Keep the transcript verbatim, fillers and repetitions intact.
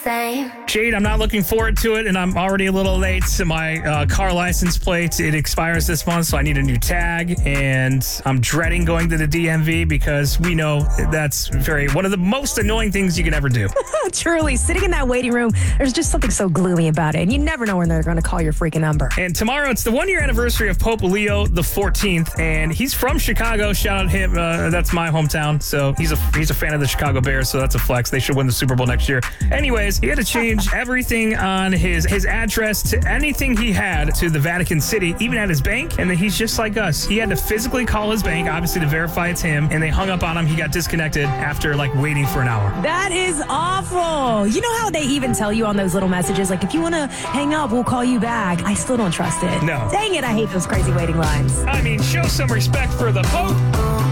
same. Jade, I'm not looking forward to it, and I'm already a little late. So my uh, car license plate, it expires this month, so I need a new tag, and I'm dreading going to the D M V because we know that's very one of the most annoying things you can ever do. Truly, sitting in that waiting room, there's just something so gloomy about it, and you never know when they're going to call your freaking number. And tomorrow, it's the one-year anniversary of Pope Leo the fourteenth, and he's from Chicago. Shout out him. Uh, that's my hometown, so he's a he's a fan of the Chicago Bears, so that's a flex. They should win the Super Bowl next year. Anyways, he had to change everything on his, his address to anything he had to the Vatican City, even at his bank, and then he's just like us. He had to physically call his bank, obviously, to verify it's him, and they hung up on him. He got disconnected after, like, waiting for an hour. That is awful. You know how they even tell you on those little messages, like, if you want to hang up, we'll call you back. I still don't trust it. No. Dang it, I hate those crazy waiting lines. I mean, show some respect for the Pope.